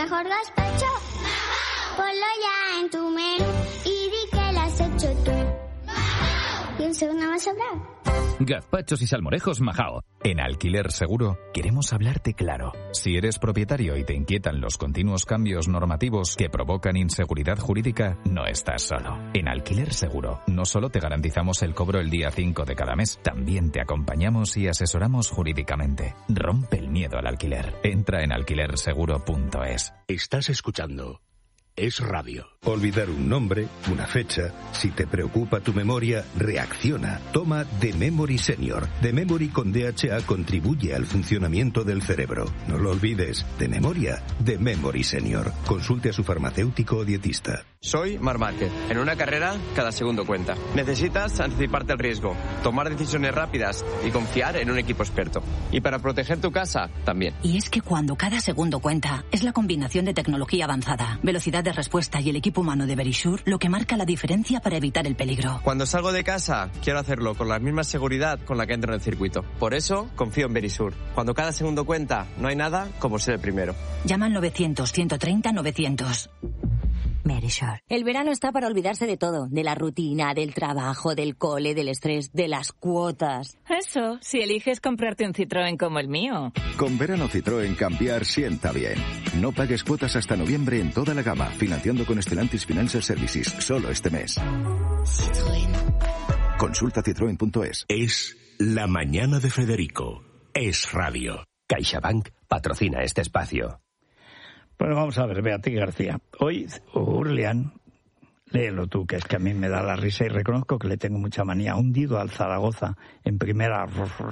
mejor gazpacho, ponlo ya en tu menú y di que lo has hecho tú. Y un segundo más sobrado. Gazpachos y salmorejos Majao. En Alquiler Seguro queremos hablarte claro. Si eres propietario y te inquietan los continuos cambios normativos que provocan inseguridad jurídica, no estás solo. En Alquiler Seguro no solo te garantizamos el cobro el día 5 de cada mes, también te acompañamos y asesoramos jurídicamente. Rompe el miedo al alquiler. Entra en alquilerseguro.es. Estás escuchando Es Radio. Olvidar un nombre, una fecha. Si te preocupa tu memoria, reacciona. Toma The Memory Senior. The Memory con DHA contribuye al funcionamiento del cerebro. No lo olvides. De memoria, The Memory Senior. Consulte a su farmacéutico o dietista. Soy Marc Márquez. En una carrera, cada segundo cuenta. Necesitas anticiparte al riesgo, tomar decisiones rápidas y confiar en un equipo experto. Y para proteger tu casa, también. Y es que cuando cada segundo cuenta, es la combinación de tecnología avanzada, velocidad de respuesta y el equipo humano de Verisure lo que marca la diferencia para evitar el peligro. Cuando salgo de casa, quiero hacerlo con la misma seguridad con la que entro en el circuito. Por eso, confío en Verisure. Cuando cada segundo cuenta, no hay nada como ser el primero. Llama al 900-130-900. Verisure. El verano está para olvidarse de todo, de la rutina, del trabajo, del cole, del estrés, de las cuotas. Eso, si eliges comprarte un Citroën como el mío. Con verano Citroën cambiar sienta bien. No pagues cuotas hasta noviembre en toda la gama, financiando con Stellantis Financial Services, solo este mes. Citroën. Consulta citroen.es. Es la mañana de Federico. Es Radio. CaixaBank patrocina este espacio. Bueno, vamos a ver, Beatriz García. Hoy, Urlian, léelo tú, que es que a mí me da la risa y reconozco que le tengo mucha manía. Hundido al Zaragoza en primera.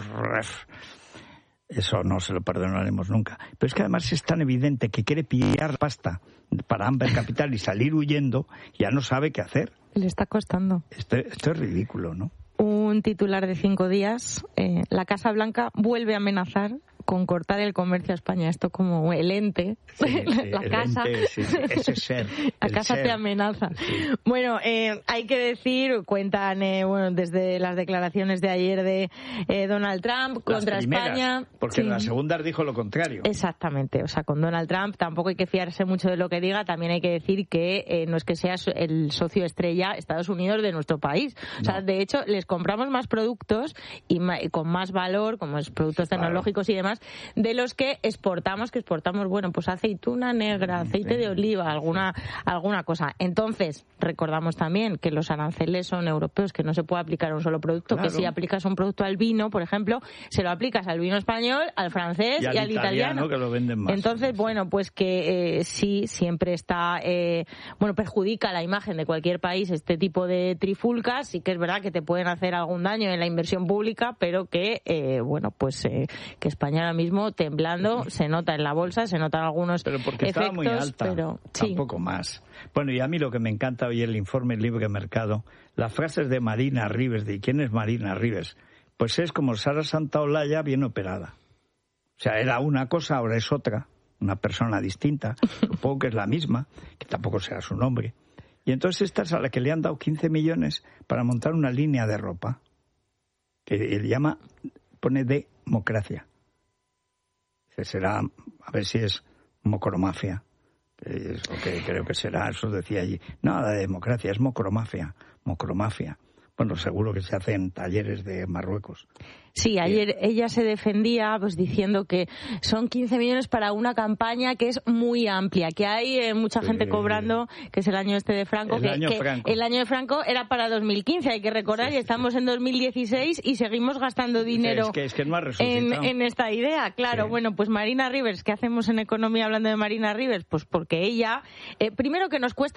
Eso no se lo perdonaremos nunca. Pero es que además es tan evidente que quiere pillar pasta para Amber Capital y salir huyendo, ya no sabe qué hacer. Le está costando. Esto es ridículo, ¿no? Un titular de 5 días. La Casa Blanca vuelve a amenazar con cortar el comercio a España. Esto como el ente, sí, la casa, ente, sí, ese ser, la casa ser. Te amenaza. Sí. Bueno, hay que decir, cuentan desde las declaraciones de ayer de Donald Trump contra España. Porque en las segundas dijo lo contrario. Exactamente, o sea, con Donald Trump tampoco hay que fiarse mucho de lo que diga. También hay que decir que no es que sea el socio estrella Estados Unidos de nuestro país. O sea, de hecho, les compramos más productos y con más valor, como es productos tecnológicos y demás, de los que exportamos, bueno, pues aceituna negra, aceite de oliva, alguna cosa. Entonces, recordamos también que los aranceles son europeos, que no se puede aplicar a un solo producto, que si aplicas un producto al vino, por ejemplo, se lo aplicas al vino español, al francés y al italiano. Que lo venden más. Entonces, bueno, pues que sí, siempre está, perjudica la imagen de cualquier país este tipo de trifulcas. Sí que es verdad que te pueden hacer algún daño en la inversión pública, pero que, que España ahora mismo temblando, se nota en la bolsa, se notan algunos pero porque efectos, estaba muy alta, pero sí. Tampoco más. Bueno, y a mí lo que me encanta hoy el informe Libre Mercado, las frases de Marina Ribes. ¿De quién es Marina Ribes? Pues es como Sara Santaolalla bien operada. O sea, era una cosa, ahora es otra, una persona distinta, supongo que es la misma, que tampoco sea su nombre. Y entonces esta es a la que le han dado 15 millones para montar una línea de ropa, que él pone democracia. Será, a ver si es mocromafia, es lo que creo que será, eso decía allí. Nada de democracia, es mocromafia. Bueno, seguro que se hacen talleres de Marruecos. Sí, ayer ella se defendía pues diciendo que son 15 millones para una campaña que es muy amplia, que hay mucha gente cobrando, que es el año de Franco, el año de Franco era para 2015, hay que recordar, y estamos en 2016 y seguimos gastando dinero es que no ha resucitado en esta idea, claro. Sí. Bueno, pues Marina Rivers, ¿qué hacemos en economía hablando de Marina Rivers? Pues porque ella, primero que nos cuesta